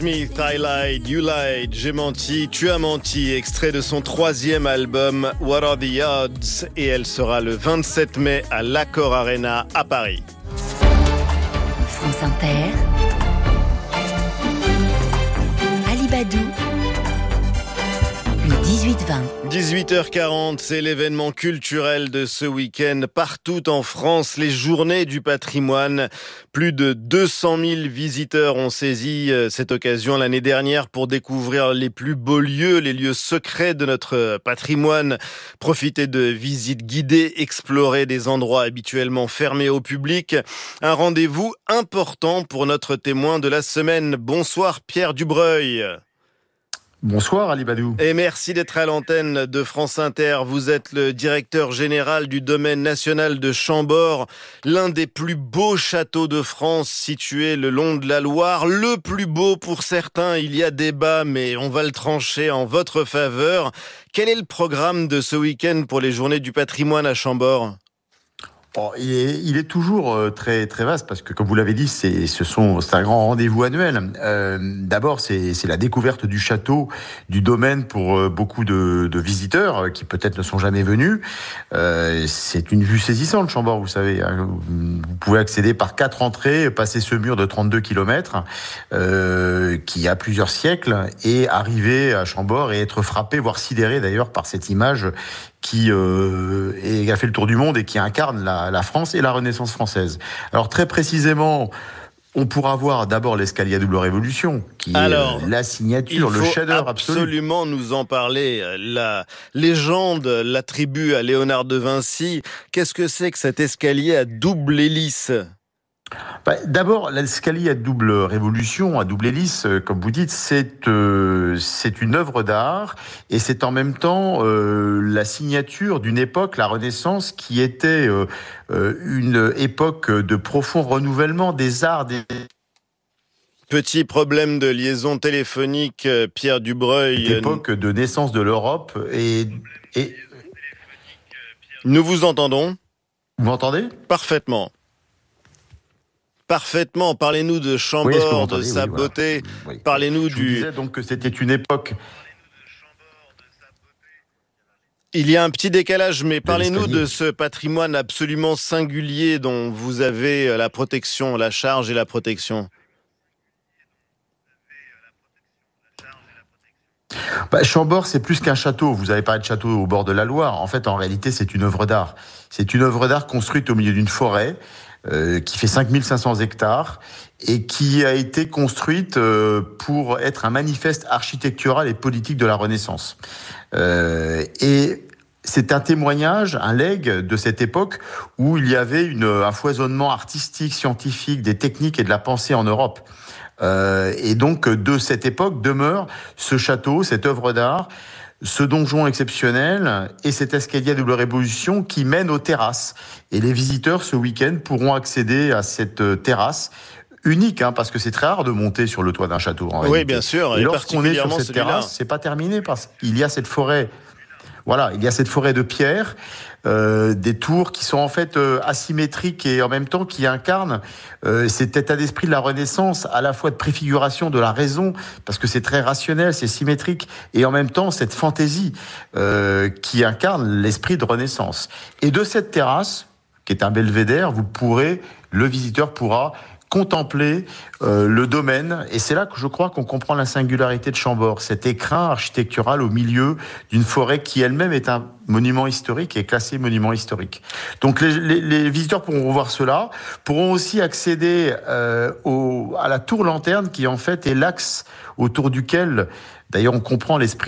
Smith, I lied, you lied, j'ai menti, tu as menti, extrait de son 3e album What Are the Odds, et elle sera le 27 mai à l'Accor Arena à Paris. France Inter, Alibadou, le 18-20. 18h40, c'est l'événement culturel de ce week-end. Partout en France, les journées du patrimoine. Plus de 200 000 visiteurs ont saisi cette occasion l'année dernière pour découvrir les plus beaux lieux, les lieux secrets de notre patrimoine. Profiter de visites guidées, explorer des endroits habituellement fermés au public. Un rendez-vous important pour notre témoin de la semaine. Bonsoir Pierre Dubreuil. Bonsoir Ali Badou. Et merci d'être à l'antenne de France Inter. Vous êtes le directeur général du domaine national de Chambord, l'un des plus beaux châteaux de France situé le long de la Loire. Le plus beau pour certains, il y a débat, mais on va le trancher en votre faveur. Quel est le programme de ce week-end pour les journées du patrimoine à Chambord ? Il est toujours très très vaste parce que, comme vous l'avez dit, c'est un grand rendez-vous annuel. D'abord, c'est la découverte du château, du domaine pour beaucoup de visiteurs qui peut-être ne sont jamais venus. C'est une vue saisissante, Chambord, vous savez. Vous pouvez accéder par 4 entrées, passer ce mur de 32 km qui a plusieurs siècles, et arriver à Chambord et être frappé, voire sidéré d'ailleurs par cette image qui a fait le tour du monde et qui incarne la France et la Renaissance française. Alors très précisément, on pourra voir d'abord l'escalier à double révolution, qui est la signature, le chef-d'œuvre absolu. Il faut absolument nous en parler. La légende l'attribue à Léonard de Vinci. Qu'est-ce que c'est que cet escalier à double hélice ? D'abord, l'escalier à double révolution, à double hélice, comme vous dites, c'est une œuvre d'art, et c'est en même temps la signature d'une époque, la Renaissance, qui était une époque de profond renouvellement des arts. Petit problème de liaison téléphonique, Pierre Dubreuil. Cette époque de naissance de l'Europe et... Nous vous entendons ? Vous m'entendez ? Parfaitement. Parlez-nous de Chambord, de sa beauté. Oui. Parlez-nous Je vous disais donc que c'était une époque. Il y a un petit décalage, mais parlez-nous de ce patrimoine absolument singulier dont vous avez la protection, la charge et la protection. Chambord, c'est plus qu'un château. Vous avez parlé de château au bord de la Loire. En fait, en réalité, c'est une œuvre d'art. C'est une œuvre d'art construite au milieu d'une forêt qui fait 5500 hectares et qui a été construite pour être un manifeste architectural et politique de la Renaissance. Et c'est un témoignage, un legs de cette époque où il y avait un foisonnement artistique, scientifique, des techniques et de la pensée en Europe. Et donc, de cette époque demeure ce château, cette œuvre d'art, ce donjon exceptionnel et cet escalier à double révolution qui mène aux terrasses. Et les visiteurs, ce week-end, pourront accéder à cette terrasse unique, parce que c'est très rare de monter sur le toit d'un château. En réalité. Bien sûr. Et lorsqu'on est sur cette terrasse, c'est pas terminé parce qu'il y a cette forêt. Voilà, il y a cette forêt de pierre, des tours qui sont en fait asymétriques et en même temps qui incarnent cet état d'esprit de la Renaissance, à la fois de préfiguration de la raison, parce que c'est très rationnel, c'est symétrique, et en même temps cette fantaisie qui incarne l'esprit de Renaissance. Et de cette terrasse, qui est un belvédère, le visiteur pourra contempler le domaine, et c'est là que je crois qu'on comprend la singularité de Chambord, cet écrin architectural au milieu d'une forêt qui elle-même est un monument historique et classé monument historique. Donc les visiteurs pourront revoir cela, pourront aussi accéder à la tour lanterne qui en fait est l'axe autour duquel, d'ailleurs on comprend l'esprit